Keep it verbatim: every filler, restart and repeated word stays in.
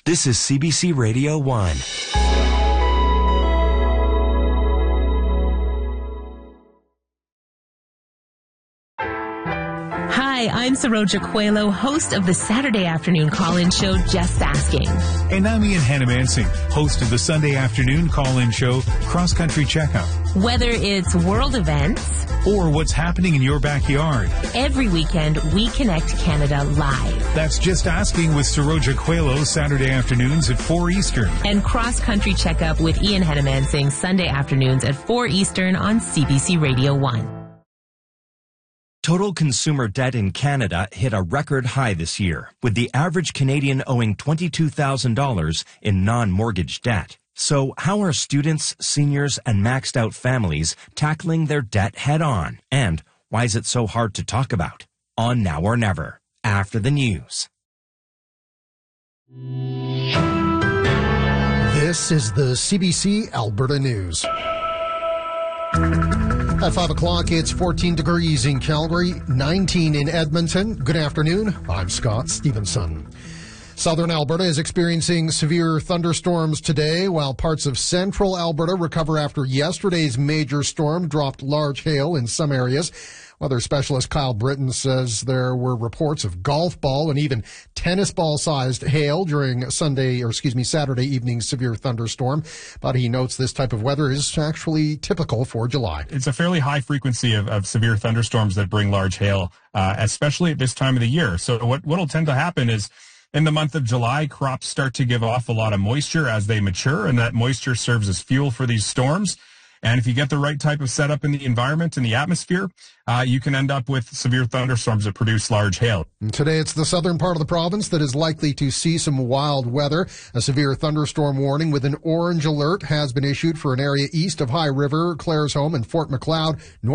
This is C B C Radio one. Hi, I'm Saroja Coelho, host of the Saturday afternoon call-in show, Just Asking. And I'm Ian Hannamansing, host of the Sunday afternoon call-in show, Cross Country Checkup. Whether it's world events or what's happening in your backyard, every weekend we connect Canada live. That's Just Asking with Saroja Coelho, Saturday afternoons at four Eastern. And Cross Country Checkup with Ian Hannamansing, Sunday afternoons at four Eastern on C B C Radio one. Total consumer debt in Canada hit a record high this year, with the average Canadian owing twenty-two thousand dollars in non-mortgage debt. So how are students, seniors, and maxed-out families tackling their debt head-on? And why is it so hard to talk about? On Now or Never, after the news. This is the C B C Alberta News. At five o'clock, it's fourteen degrees in Calgary, nineteen in Edmonton. Good afternoon. I'm Scott Stevenson. Southern Alberta is experiencing severe thunderstorms today, while parts of central Alberta recover after yesterday's major storm dropped large hail in some areas. Weather specialist Kyle Britton says there were reports of golf ball and even tennis ball-sized hail during Sunday, or excuse me, Saturday evening's severe thunderstorm. But he notes this type of weather is actually typical for July. It's a fairly high frequency of, of severe thunderstorms that bring large hail, uh, especially at this time of the year. So what what'll tend to happen is in the month of July, crops start to give off a lot of moisture as they mature, and that moisture serves as fuel for these storms. And if you get the right type of setup in the environment, in the atmosphere, uh, you can end up with severe thunderstorms that produce large hail. And today, it's the southern part of the province that is likely to see some wild weather. A severe thunderstorm warning with an orange alert has been issued for an area east of High River, Claresholm, and Fort Macleod.